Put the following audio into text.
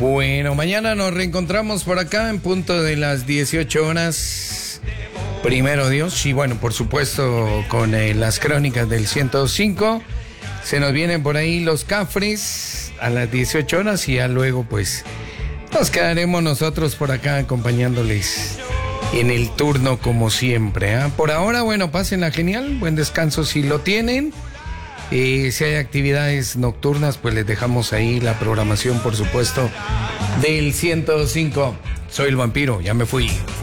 Bueno, mañana nos reencontramos por acá en punto de las 18 horas. Primero Dios. Y bueno, por supuesto, con las crónicas del 105. Se nos vienen por ahí los Cafres a las 18 horas y ya luego pues nos quedaremos nosotros por acá acompañándoles en el turno como siempre, ¿eh? Por ahora, bueno, pásenla genial, buen descanso si lo tienen. Si hay actividades nocturnas, pues les dejamos ahí la programación, por supuesto, del 105. Soy el vampiro, ya me fui.